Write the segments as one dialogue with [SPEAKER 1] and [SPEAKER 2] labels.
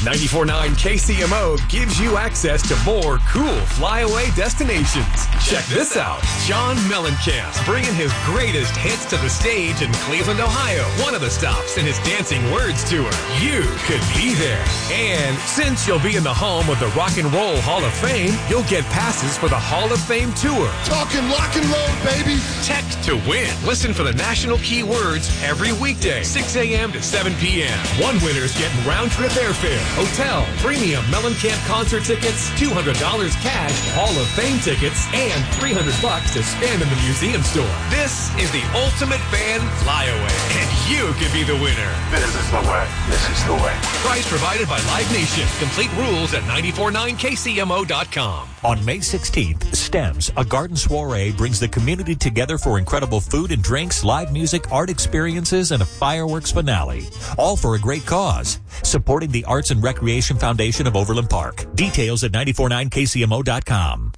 [SPEAKER 1] 94.9 KCMO gives you access to more cool flyaway destinations. Check this out. John Mellencamp bringing his greatest hits to the stage in Cleveland, Ohio. One of the stops in his Dancing Words tour. You could be there. And since you'll be in the home of the Rock and Roll Hall of Fame, you'll get passes for the Hall of Fame tour.
[SPEAKER 2] Talking lock and roll, baby.
[SPEAKER 1] Text to win. Listen for the national keywords every weekday, 6 a.m. to 7 p.m. One winner's getting round-trip airfare, hotel, premium Mellencamp concert tickets, $200 cash, Hall of Fame tickets, and $300 to spend in the museum store. This is the ultimate fan flyaway, and you could be the winner.
[SPEAKER 2] This is the way. This is the way.
[SPEAKER 1] Price provided by Live Nation. Complete rules at 949kcmo.com.
[SPEAKER 3] On May 16th, STEMS, a garden soiree, brings the community together for incredible food and drinks, live music, art experiences, and a fireworks finale. All for a great cause. Supporting the Arts and Recreation Foundation of Overland Park. Details at 949kcmo.com.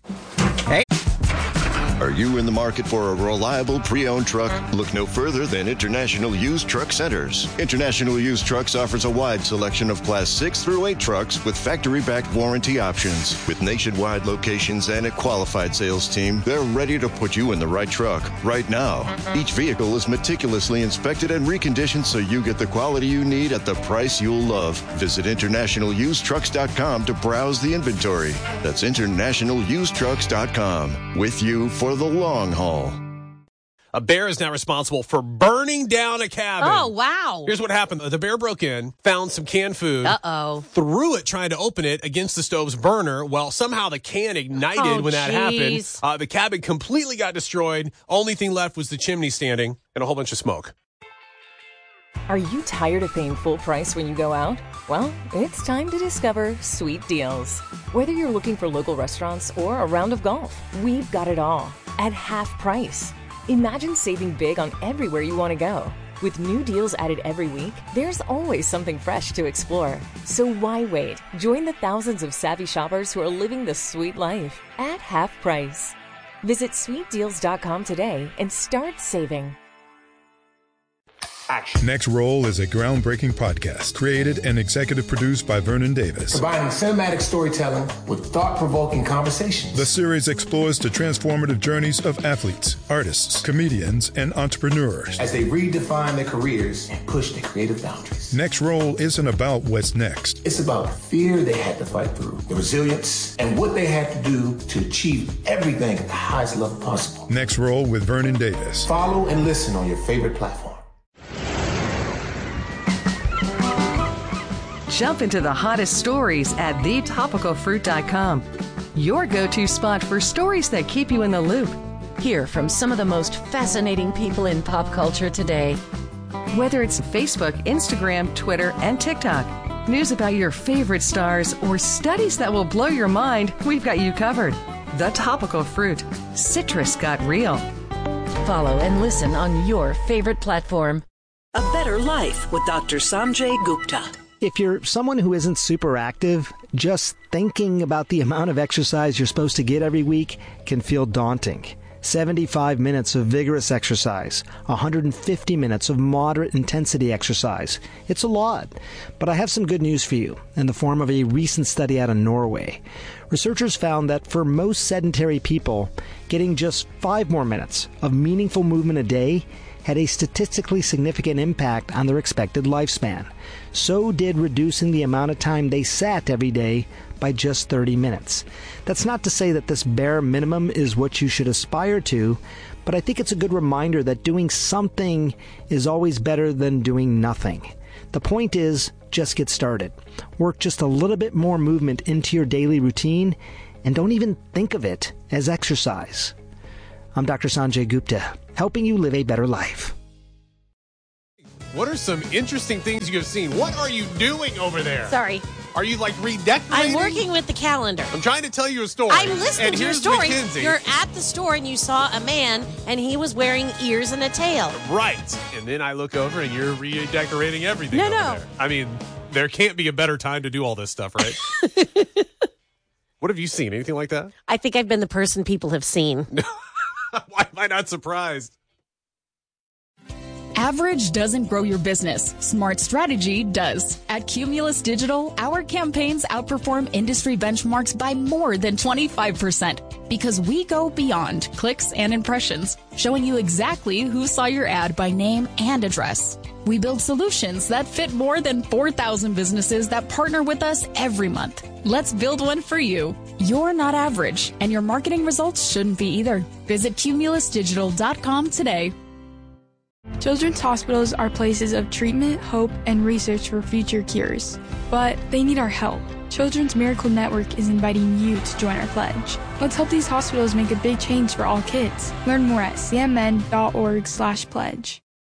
[SPEAKER 4] Are you in the market for a reliable pre-owned truck? Look no further than International Used Truck Centers. International Used Trucks offers a wide selection of Class 6 through 8 trucks with factory-backed warranty options. With nationwide locations and a qualified sales team, they're ready to put you in the right truck right now. Each vehicle is meticulously inspected and reconditioned so you get the quality you need at the price you'll love. Visit InternationalUsedTrucks.com to browse the inventory. That's InternationalUsedTrucks.com. With you for the long haul.
[SPEAKER 5] A bear is now responsible for burning down a cabin.
[SPEAKER 6] Oh, wow.
[SPEAKER 5] Here's what happened. The bear broke in, found some canned food, threw it trying to open it against the stove's burner. Well, somehow the can ignited when that happened. The cabin completely got destroyed. Only thing left was the chimney standing and a whole bunch of smoke.
[SPEAKER 7] Are you tired of paying full price when you go out? Well, it's time to discover Sweet Deals. Whether you're looking for local restaurants or a round of golf, we've got it all at half price. Imagine saving big on everywhere you want to go. With new deals added every week, there's always something fresh to explore. So why wait? Join the thousands of savvy shoppers who are living the sweet life at half price. Visit sweetdeals.com today and start saving.
[SPEAKER 2] Action.
[SPEAKER 8] Next Roll is a groundbreaking podcast created and executive produced by Vernon Davis.
[SPEAKER 9] Combining cinematic storytelling with thought-provoking conversations.
[SPEAKER 8] The series explores the transformative journeys of athletes, artists, comedians, and entrepreneurs
[SPEAKER 9] as they redefine their careers and push their creative boundaries.
[SPEAKER 8] Next Roll isn't about what's next.
[SPEAKER 9] It's about the fear they had to fight through, the resilience, and what they had to do to achieve everything at the highest level possible.
[SPEAKER 8] Next Roll with Vernon Davis.
[SPEAKER 9] Follow and listen on your favorite platform.
[SPEAKER 10] Jump into the hottest stories at thetopicalfruit.com. Your go-to spot for stories that keep you in the loop.
[SPEAKER 11] Hear from some of the most fascinating people in pop culture today.
[SPEAKER 10] Whether it's Facebook, Instagram, Twitter, and TikTok, news about your favorite stars, or studies that will blow your mind, we've got you covered. The Topical Fruit. Citrus got real.
[SPEAKER 11] Follow and listen on your favorite platform.
[SPEAKER 12] A Better Life with Dr. Sanjay Gupta.
[SPEAKER 13] If you're someone who isn't super active, just thinking about the amount of exercise you're supposed to get every week can feel daunting. 75 minutes of vigorous exercise, 150 minutes of moderate intensity exercise. It's a lot. But I have some good news for you in the form of a recent study out of Norway. Researchers found that for most sedentary people, getting just 5 more minutes of meaningful movement a day had a statistically significant impact on their expected lifespan. So did reducing the amount of time they sat every day by just 30 minutes. That's not to say that this bare minimum is what you should aspire to, but I think it's a good reminder that doing something is always better than doing nothing. The point is, just get started. Work just a little bit more movement into your daily routine, and don't even think of it as exercise. I'm Dr. Sanjay Gupta, helping you live a better life.
[SPEAKER 5] What are some interesting things you have seen? What are you doing over there?
[SPEAKER 6] Sorry.
[SPEAKER 5] Are you like redecorating?
[SPEAKER 6] I'm working with the calendar.
[SPEAKER 5] I'm trying to tell you a story.
[SPEAKER 6] I'm listening to your story.
[SPEAKER 5] Mackenzie.
[SPEAKER 6] You're at the store and you saw a man and he was wearing ears and a tail.
[SPEAKER 5] Right. And then I look over and you're redecorating everything
[SPEAKER 6] No.
[SPEAKER 5] there. I mean, there can't be a better time to do all this stuff, right? What have you seen? Anything like that?
[SPEAKER 6] I think I've been the person people have seen.
[SPEAKER 5] Why am I not surprised?
[SPEAKER 14] Average doesn't grow your business. Smart strategy does. At Cumulus Digital, our campaigns outperform industry benchmarks by more than 25% because we go beyond clicks and impressions, showing you exactly who saw your ad by name and address. We build solutions that fit more than 4,000 businesses that partner with us every month. Let's build one for you. You're not average, and your marketing results shouldn't be either. Visit cumulusdigital.com today.
[SPEAKER 15] Children's hospitals are places of treatment, hope, and research for future cures. But they need our help. Children's Miracle Network is inviting you to join our pledge. Let's help these hospitals make a big change for all kids. Learn more at cmn.org/pledge.